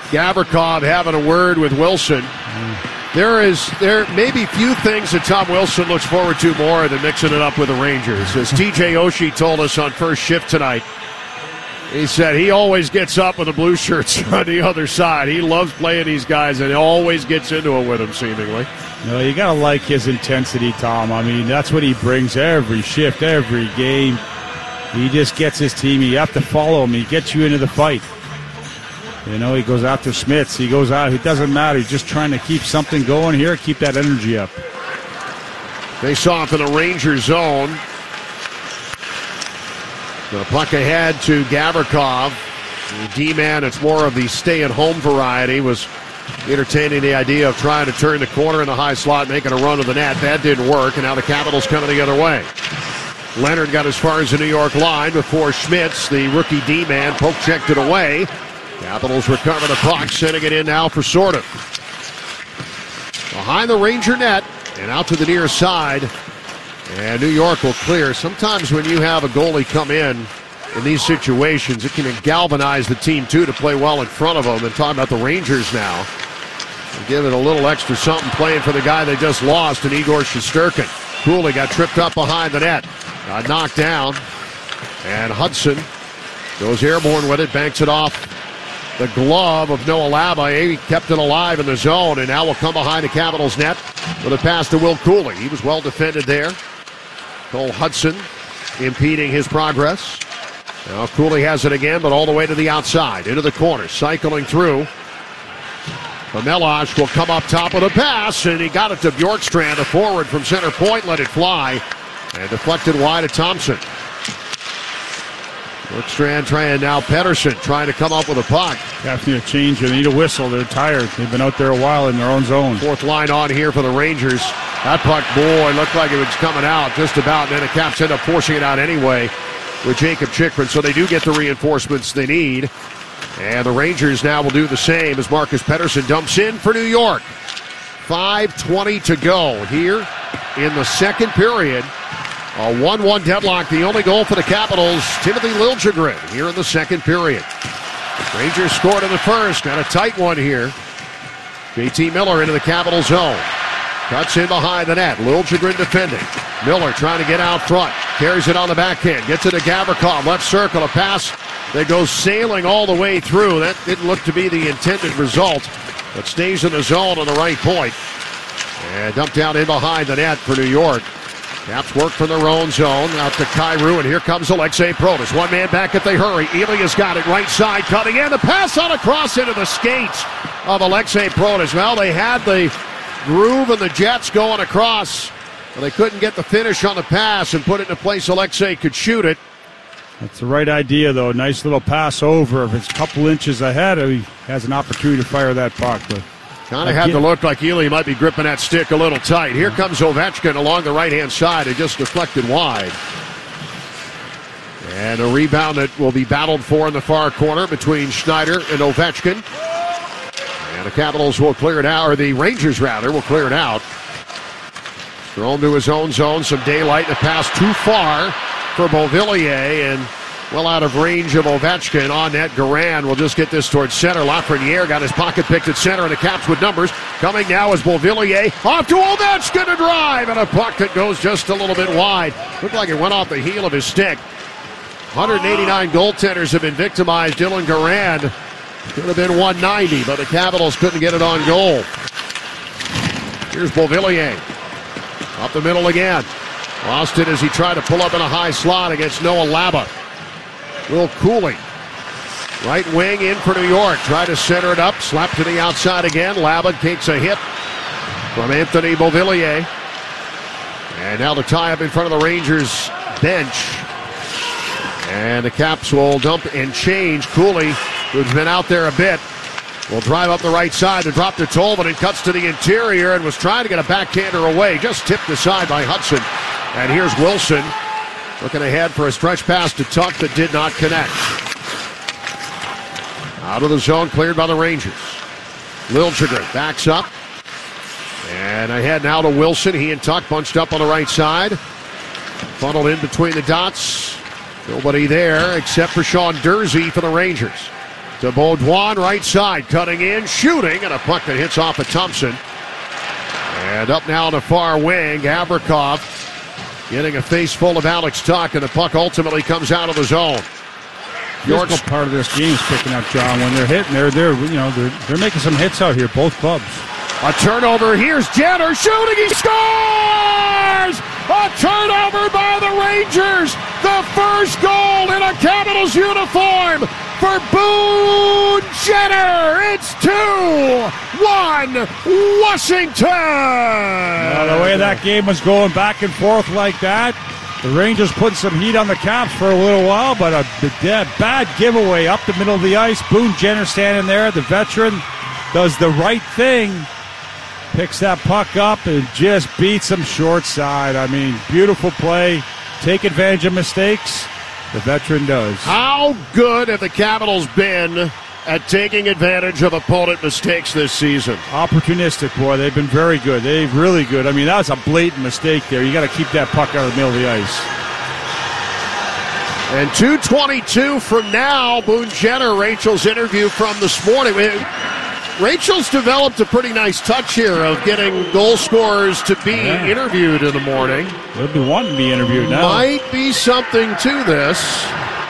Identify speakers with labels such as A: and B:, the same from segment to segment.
A: Gavrikov having a word with Wilson. There may be few things that Tom Wilson looks forward to more than mixing it up with the Rangers. As TJ Oshie told us on first shift tonight, he said he always gets up with the blue shirts on the other side. He loves playing these guys and always gets into it with them, seemingly.
B: No, you got to like his intensity, Tom. I mean, that's what he brings every shift, every game. He just gets his team. You have to follow him. He gets you into the fight. You know, he goes after Smits. He goes out. It doesn't matter. He's just trying to keep something going here, keep that energy up.
A: Face off in the Rangers zone. The puck ahead to Gavrikov. The D-man, it's more of the stay-at-home variety, was entertaining the idea of trying to turn the corner in the high slot, making a run to the net. That didn't work, and now the Capitals coming the other way. Leonard got as far as the New York line before Schmitz, the rookie D-man, poke-checked it away. Capitals recover the puck, sending it in now for Sorta. Behind the Ranger net and out to the near side. And New York will clear. Sometimes when you have a goalie come in these situations, it can galvanize the team, too, to play well in front of them. And talking about the Rangers now. Give it a little extra something playing for the guy they just lost in Igor Shesterkin. Cooley got tripped up behind the net. Got knocked down. And Hudson goes airborne with it, banks it off the glove of Noah Laba. He kept it alive in the zone, and now will come behind the Capitals net with a pass to Will Cooley. He was well defended there. Cole Hudson impeding his progress. Now Cooley has it again, but all the way to the outside, into the corner, cycling through. Melosh will come up top with a pass, and he got it to Bjorkstrand, a forward from center point, let it fly, and deflected wide at Thompson. Bjorkstrand trying now, Pettersson trying to come up with a puck.
B: After a change, they need a whistle. They're tired. They've been out there a while in their own zone.
A: Fourth line on here for the Rangers. That puck, boy, looked like it was coming out just about, and then the Caps end up forcing it out anyway with Jacob Chychrun, so they do get the reinforcements they need. And the Rangers now will do the same as Marcus Pettersson dumps in for New York. 5:20 to go here in the second period. A 1-1 deadlock, the only goal for the Capitals, Timothy Liljegren here in the second period. Rangers scored in the first, got a tight one here. JT Miller into the Capital zone. Cuts in behind the net, Liljegren defending. Miller trying to get out front, carries it on the backhand, gets it to Gavrikov, left circle, a pass that goes sailing all the way through. That didn't look to be the intended result, but stays in the zone on the right point. And dumped down in behind the net for New York. Caps work from their own zone, out to Kyrou, and here comes Alexei Protas. One man back if they hurry. Elias got it, right side, cutting in. The pass on across into the skates of Alexei Protas. Well, they had the groove and the Jets going across, but they couldn't get the finish on the pass and put it in a place Alexei could shoot it.
B: That's the right idea, though. Nice little pass over. If it's a couple inches ahead, he has an opportunity to fire that puck. But
A: kind of had to look like Ely might be gripping that stick a little tight. Here comes Ovechkin along the right-hand side. It just deflected wide. And a rebound that will be battled for in the far corner between Schneider and Ovechkin. And the Capitals will clear it out, or the Rangers, rather, will clear it out. Thrown to his own zone, some daylight. The pass too far for Beauvillier, and well out of range of Ovechkin. On net, Garand will just get this towards center. Lafreniere got his pocket picked at center, and the Caps with numbers. Coming now is Beauvillier. Off to Ovechkin to drive, and a puck that goes just a little bit wide. Looked like it went off the heel of his stick. 189 goaltenders have been victimized. Dylan Garand could have been 190, but the Capitals couldn't get it on goal. Here's Beauvillier. Up the middle again. Lost it as he tried to pull up in a high slot against Noah Laba. Will Cooley. Right wing in for New York. Tried to center it up. Slapped to the outside again. Laba takes a hit from Anthony Beauvillier. And now the tie-up in front of the Rangers bench. And the Caps will dump and change. Cooley, who's been out there a bit, will drive up the right side to drop to Tolman and cuts to the interior and was trying to get a backhander away. Just tipped aside by Hudson. And here's Wilson looking ahead for a stretch pass to Tuck that did not connect. Out of the zone, cleared by the Rangers. Liljegren backs up. And ahead now to Wilson. He and Tuck bunched up on the right side. Funneled in between the dots. Nobody there except for Sean Durzi for the Rangers. to Baudouin, right side, cutting in, shooting, and a puck that hits off of Thompson. And up now to far wing, Gavrikov getting a face full of Alex Tuch, and the puck ultimately comes out of the zone.
B: Physical part of this game is picking up, John. When they're hitting, they're making some hits out here, both clubs.
A: A turnover. Here's Jenner shooting. He scores! A turnover by the Rangers. The first goal in a Capitals uniform for Boone Jenner. It's 2-1 Washington.
B: Well, the way that game was going back and forth like that, the Rangers put some heat on the Caps for a little while, but a bad giveaway up the middle of the ice. Boone Jenner standing there. The veteran does the right thing. Picks that puck up and just beats him short side. I mean, beautiful play. Take advantage of mistakes. The veteran does.
A: How good have the Capitals been at taking advantage of opponent mistakes this season?
B: Opportunistic, boy. They've been very good. They're really good. I mean, that was a blatant mistake there. You got to keep that puck out of the middle of the ice.
A: And 2:22 from now, Boone Jenner, Rachel's interview from this morning. Rachel's developed a pretty nice touch here of getting goal scorers to be interviewed in the morning.
B: They'll be wanting to be interviewed now.
A: Might be something to this.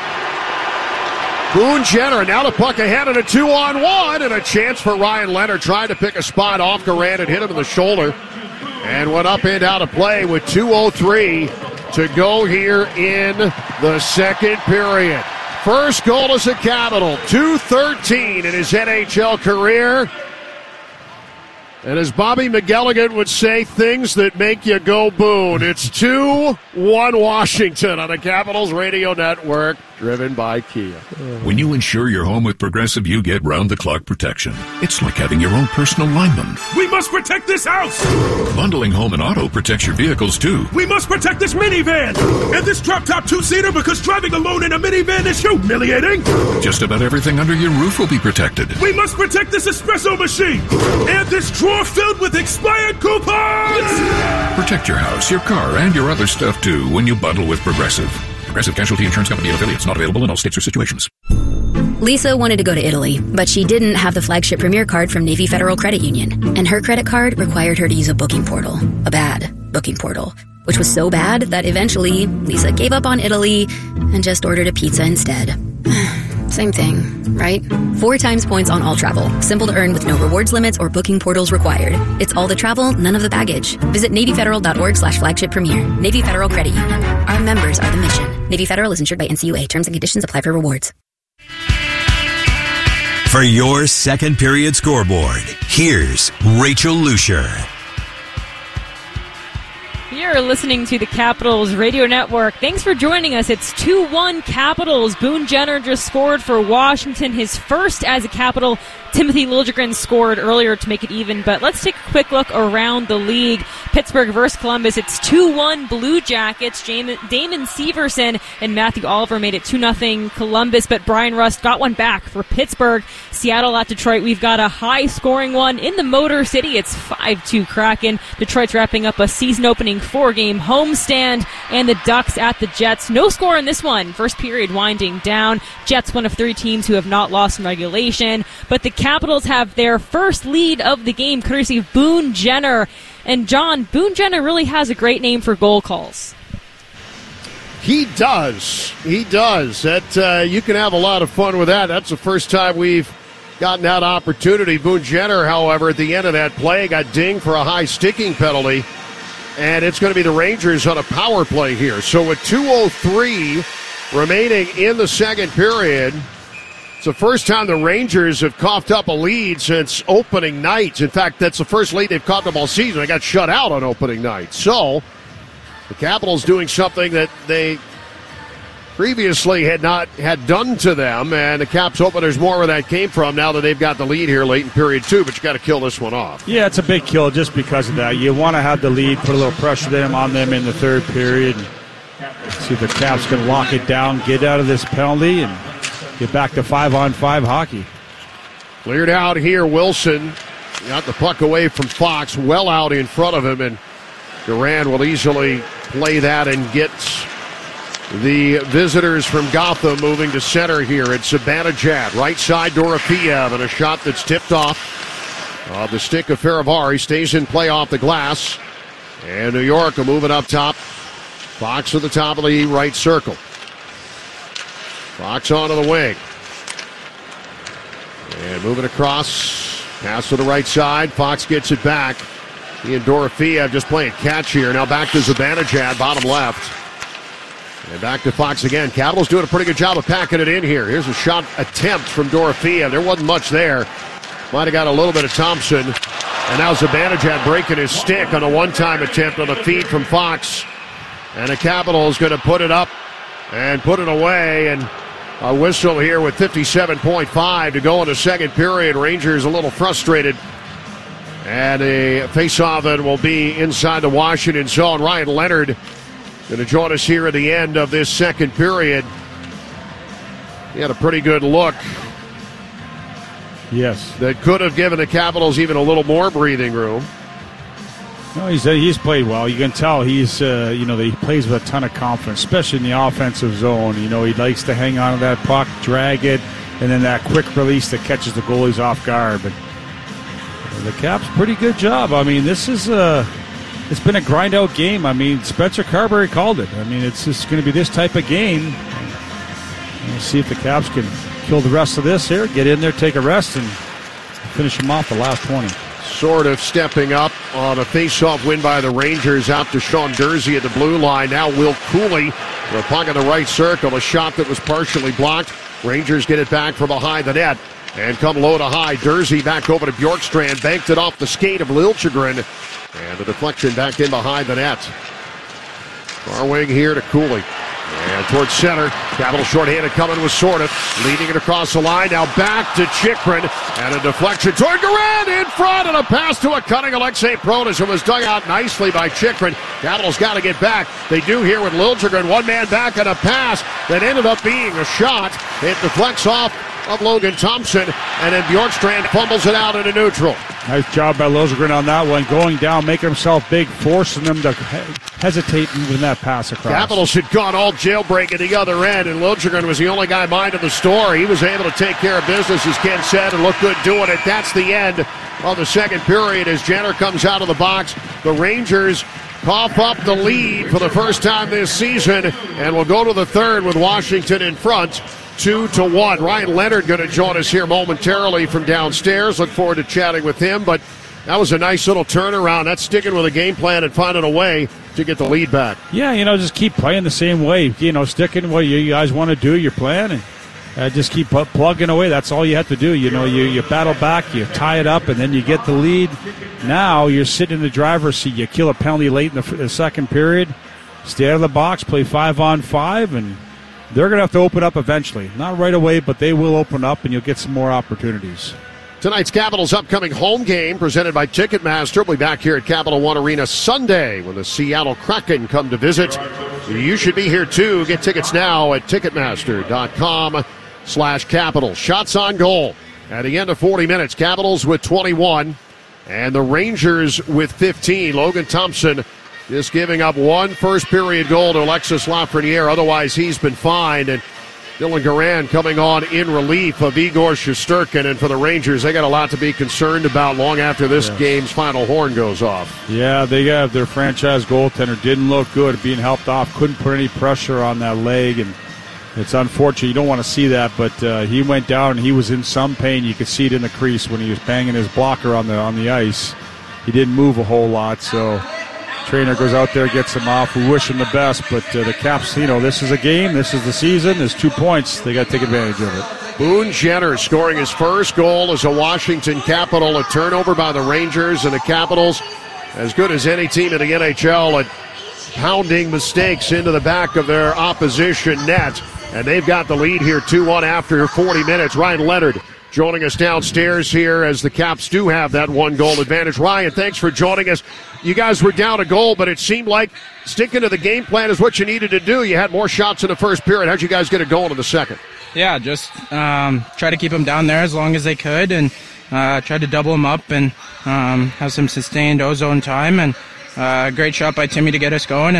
A: Boone Jenner, now the puck ahead in a 2-on-1, and a chance for Ryan Leonard trying to pick a spot off Garand and hit him in the shoulder. And went up and out of play with 2:03 to go here in the second period. First goal as a Capital, 213 in his NHL career. And as Bobby McGilligan would say, things that make you go Boone. It's 2-1 Washington on the Capitals Radio Network, driven by Kia.
C: When you insure your home with Progressive, you get round-the-clock protection. It's like having your own personal lineman.
D: We must protect this house!
C: Bundling home and auto protects your vehicles, too.
D: We must protect this minivan! And this drop-top two-seater, because driving alone in a minivan is humiliating!
C: Just about everything under your roof will be protected.
D: We must protect this espresso machine! And this drawer filled with expired coupons!
C: Protect your house, your car, and your other stuff, too, when you bundle with Progressive. Progressive Casualty Insurance Company and affiliates. Not available in all states or situations.
E: Lisa wanted to go to Italy, but she didn't have the flagship Premier card from Navy Federal Credit Union. And her credit card required her to use a booking portal. A bad booking portal. Which was so bad that eventually Lisa gave up on Italy and just ordered a pizza instead. Same thing, right? 4 times points on all travel. Simple to earn with no rewards limits or booking portals required. It's all the travel, none of the baggage. Visit NavyFederal.org/flagship premier. Navy Federal Credit Union. Our members are the mission. Navy Federal is insured by NCUA. Terms and conditions apply for rewards.
F: For your second period scoreboard, here's Rachel Lucier.
G: You're listening to the Capitals Radio Network. Thanks for joining us. It's 2-1 Capitals. Boone Jenner just scored for Washington, his first as a Capital. Timothy Liljegren scored earlier to make it even, but let's take a quick look around the league. Pittsburgh versus Columbus. It's 2-1 Blue Jackets. Damon Severson and Matthew Oliver made it 2-0 Columbus, but Brian Rust got one back for Pittsburgh. Seattle at Detroit. We've got a high-scoring one in the Motor City. It's 5-2 Kraken. Detroit's wrapping up a season-opening 4-game homestand, and the Ducks at the Jets. No score in this one. First period winding down. Jets, one of 3 teams who have not lost in regulation, but the Capitals have their first lead of the game courtesy of Boone Jenner. And John, Boone Jenner really has a great name for goal calls.
A: He does. He does. That you can have a lot of fun with that. That's the first time we've gotten that opportunity. Boone Jenner, however, at the end of that play got dinged for a high sticking penalty. And it's going to be the Rangers on a power play here. So with 2:03 remaining in the second period, it's the first time the Rangers have coughed up a lead since opening night. In fact, that's the first lead they've coughed up all season. They got shut out on opening night. So the Capitals doing something that they previously had not had done to them, and the Caps hoping there's more where that came from now that they've got the lead here late in period 2, but you got to kill this one off.
B: Yeah, it's a big kill just because of that. You want to have the lead, put a little pressure on them in the third period, and see if the Caps can lock it down, get out of this penalty, and get back to 5-on-5 hockey.
A: Cleared out here, Wilson got the puck away from Fox, well out in front of him, and Durand will easily play that and get The visitors from Gotham moving to center here. It's Zibanejad. Right side, Dorofeev, and a shot that's tipped off. The stick of Farivari stays in play off the glass. And New York will move it up top. Fox at the top of the right circle. Fox onto the wing. And moving across. Pass to the right side. Fox gets it back. He and Dorofeev just playing catch here. Now back to Zibanejad, bottom left. And back to Fox again. Capitals doing a pretty good job of packing it in here. Here's a shot attempt from Dorofeev. There wasn't much there. Might have got a little bit of Thompson. And now Zibanejad breaking his stick on a one-time attempt on a feed from Fox. And the Capitals going to put it up and put it away. And a whistle here with 57.5 to go in the second period. Rangers a little frustrated. And a faceoff that will be inside the Washington zone. Ryan Leonard going to join us here at the end of this second period. He had a pretty good look.
B: Yes.
A: That could have given the Capitals even a little more breathing room.
B: No, he's played well. You can tell he's he plays with a ton of confidence, especially in the offensive zone. You know, he likes to hang on to that puck, drag it, and then that quick release that catches the goalies off guard. But the Caps, pretty good job. I mean, this is it's been a grind-out game. I mean, Spencer Carberry called it. I mean, it's just going to be this type of game. We'll see if the Caps can kill the rest of this here, get in there, take a rest, and finish them off the last 20.
A: Sort of stepping up on a face-off win by the Rangers out to Sean Durzi at the blue line. Now Will Cooley, the puck in the right circle, a shot that was partially blocked. Rangers get it back from behind the net and come low to high. Durzi back over to Bjorkstrand, banked it off the skate of Liljegren, and the deflection back in behind the net. Far wing here to Cooley. And towards center, Capital shorthanded coming with Sorta, leading it across the line. Now back to Chychrun, and a deflection toward Garand in front, and a pass to a cutting Alexei Protas. It was dug out nicely by Chychrun. Capitals got to get back. They do here with Liljegren, one man back, and a pass that ended up being a shot. It deflects off of Logan Thompson, and then Bjorkstrand fumbles it out into neutral.
B: Nice job by Liljegren on that one, going down, making himself big, forcing them to hesitate moving that pass across.
A: Capitals had gone all jailbreak at the other end, and Liljegren was the only guy minding the store. He was able to take care of business, as Ken said, and look good doing it. That's the end of the second period as Jenner comes out of the box. The Rangers cough up the lead for the first time this season, and will go to the third with Washington in front. 2-1. Ryan Leonard going to join us here momentarily from downstairs. Look forward to chatting with him, but that was a nice little turnaround. That's sticking with a game plan and finding a way to get the lead back.
B: Yeah, just keep playing the same way. Sticking what you guys want to do, your plan, and just keep plugging away. That's all you have to do. You battle back, you tie it up, and then you get the lead. Now you're sitting in the driver's seat. You kill a penalty late in the second period, stay out of the box, play 5-on-5, and they're going to have to open up eventually. Not right away, but they will open up, and you'll get some more opportunities.
A: Tonight's Capitals' upcoming home game, presented by Ticketmaster, will be back here at Capital One Arena Sunday when the Seattle Kraken come to visit. You should be here, too. Get tickets now at Ticketmaster.com/Capitals. Shots on goal at the end of 40 minutes. Capitals with 21, and the Rangers with 15. Logan Thompson just giving up one first-period goal to Alexis Lafreniere. Otherwise, he's been fine. And Dylan Garand coming on in relief of Igor Shesterkin. And for the Rangers, they got a lot to be concerned about long after this game's final horn goes off. Yeah,
B: they have their franchise goaltender. Didn't look good being helped off. Couldn't put any pressure on that leg. And it's unfortunate. You don't want to see that. But he went down, and he was in some pain. You could see it in the crease when he was banging his blocker on the ice. He didn't move a whole lot, so trainer goes out there, gets him off. We wish him the best, but the Caps, this is a game, this is the season, there's 2 points. They got to take advantage of it.
A: Boone Jenner scoring his first goal as a Washington Capital, a turnover by the Rangers, and the Capitals, as good as any team in the NHL, at pounding mistakes into the back of their opposition net. And they've got the lead here 2-1 after 40 minutes. Ryan Leonard joining us downstairs here as the Caps do have that one-goal advantage. Ryan, thanks for joining us. You guys were down a goal, but it seemed like sticking to the game plan is what you needed to do. You had more shots in the first period. How'd you guys get it going in the second?
H: Yeah, just try to keep them down there as long as they could, and try to double them up and have some sustained ozone time. And great shot by Timmy to get us going, and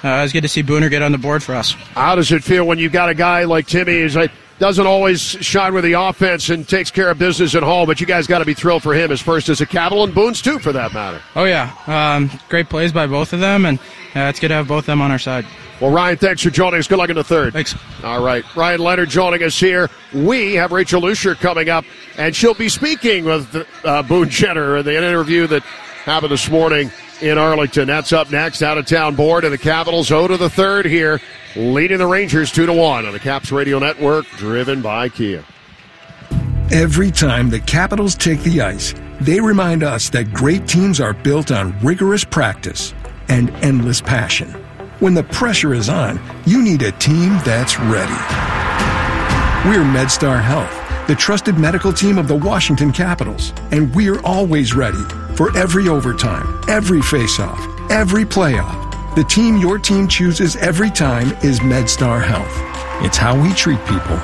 H: was good to see Booner get on the board for us.
A: How does it feel when you've got a guy like Timmy who's like, doesn't always shine with the offense and takes care of business at home, but you guys got to be thrilled for him as first as a Capital, and Boone's too, for that matter.
H: Oh, yeah. Great plays by both of them, and it's good to have both of them on our side.
A: Well, Ryan, thanks for joining us. Good luck in the third.
H: Thanks.
A: All right. Ryan Leonard joining us here. We have Rachel Lucier coming up, and she'll be speaking with Boone Jenner in the interview that happened this morning in Arlington. That's up next. Out-of-town board, and the Capitals 0 to the third here, leading the Rangers 2-1 on the Caps Radio Network, driven by Kia.
I: Every time the Capitals take the ice, they remind us that great teams are built on rigorous practice and endless passion. When the pressure is on, you need a team that's ready. We're MedStar Health, the trusted medical team of the Washington Capitals, and we're always ready for every overtime, every face-off, every playoff. The team your team chooses every time is MedStar Health. It's how we treat people.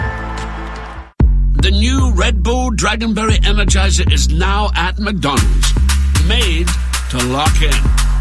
J: The new Red Bull Dragonberry Energizer is now at McDonald's. Made to lock in.